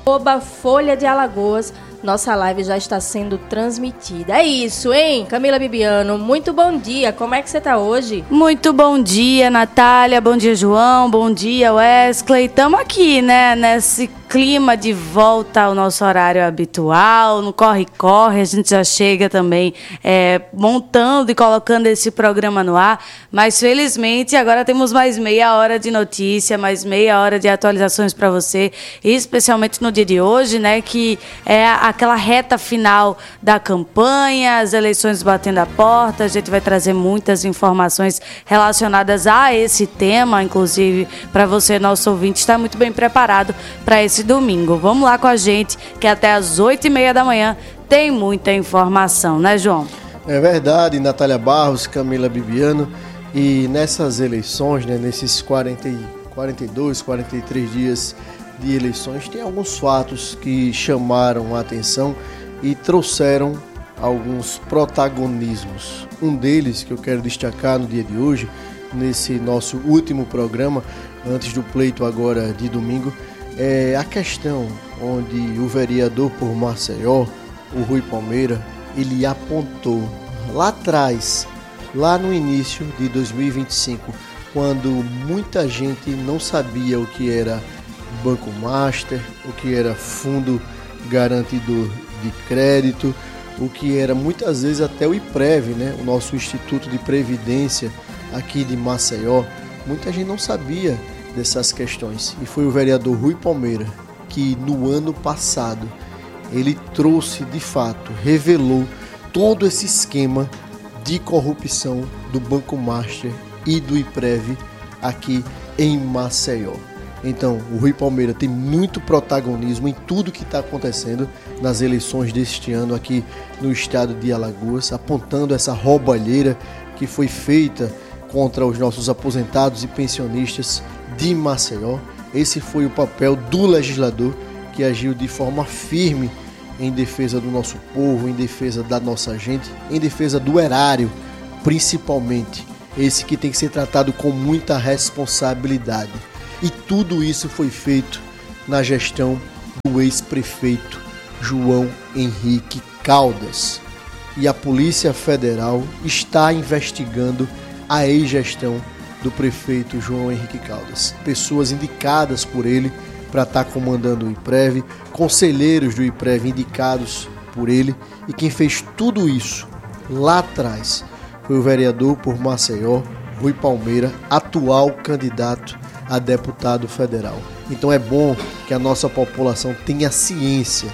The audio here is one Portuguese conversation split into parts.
Folha de Alagoas. Nossa live já está sendo transmitida. É isso, hein? Camila Bibiano, muito bom dia. Como é que você está hoje? Muito bom dia, Natália. Bom dia, João. Bom dia, Wesley. Estamos aqui, né? Nesse clima de volta ao nosso horário habitual. No corre-corre, a gente já chega também montando e colocando esse programa no ar. Mas, felizmente, agora temos mais meia hora de notícia, mais meia hora de atualizações para você. Especialmente no dia de hoje, né? Que é aquela reta final da campanha, as eleições batendo a porta. A gente vai trazer muitas informações relacionadas a esse tema, inclusive para você, nosso ouvinte, estar muito bem preparado para esse domingo. Vamos lá com a gente, que até às 8h30 da manhã tem muita informação, né, João? É verdade, Natália Barros, Camila Bibiano, e nessas eleições, né, nesses 42, 43 dias de eleições, tem alguns fatos que chamaram a atenção e trouxeram alguns protagonismos. Um deles que eu quero destacar no dia de hoje, nesse nosso último programa, antes do pleito agora de domingo, é a questão onde o vereador por Maceió, o Rui Palmeira, ele apontou lá atrás, lá no início de 2025, quando muita gente não sabia o que era Banco Master, o que era Fundo Garantidor de Crédito, o que era muitas vezes até o IPREV, né? O nosso Instituto de Previdência aqui de Maceió. Muita gente não sabia dessas questões. E foi o vereador Rui Palmeira que no ano passado ele trouxe de fato, revelou todo esse esquema de corrupção do Banco Master e do IPREV aqui em Maceió. Então, o Rui Palmeira tem muito protagonismo em tudo que está acontecendo nas eleições deste ano aqui no estado de Alagoas, apontando essa roubalheira que foi feita contra os nossos aposentados e pensionistas de Maceió. Esse foi o papel do legislador, que agiu de forma firme em defesa do nosso povo, em defesa da nossa gente, em defesa do erário, principalmente. Esse que tem que ser tratado com muita responsabilidade. E tudo isso foi feito na gestão do ex-prefeito João Henrique Caldas. E a Polícia Federal está investigando a ex-gestão do prefeito João Henrique Caldas. Pessoas indicadas por ele para estar comandando o IPREV, conselheiros do IPREV indicados por ele, e quem fez tudo isso lá atrás foi o vereador por Maceió, Rui Palmeira, atual candidato a deputado federal. Então é bom que a nossa população tenha ciência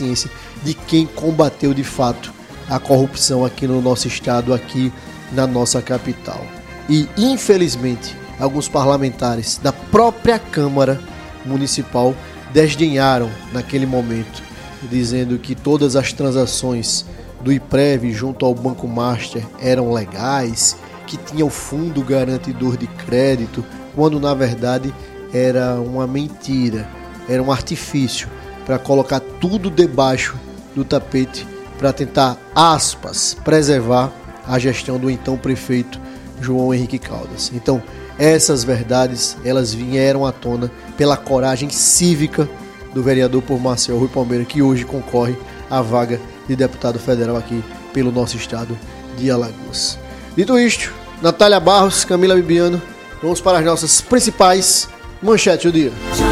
de quem combateu de fato a corrupção aqui no nosso estado, aqui na nossa capital. E infelizmente alguns parlamentares da própria Câmara Municipal desdenharam naquele momento, dizendo que todas as transações do IPREV junto ao Banco Master eram legais, que tinha o Fundo Garantidor de Crédito, quando na verdade era uma mentira, era um artifício para colocar tudo debaixo do tapete para tentar, aspas, preservar a gestão do então prefeito João Henrique Caldas. Então, essas verdades, elas vieram à tona pela coragem cívica do vereador por Maceió, Rui Palmeira, que hoje concorre à vaga de deputado federal aqui pelo nosso estado de Alagoas. Dito isto, Natália Barros, Camila Bibiano, vamos para as nossas principais manchetes do dia.